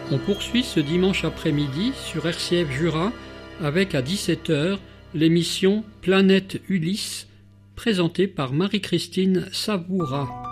On poursuit ce dimanche après-midi sur RCF Jura avec à 17h l'émission Planète Ulysse présentée par Marie-Christine Savoura.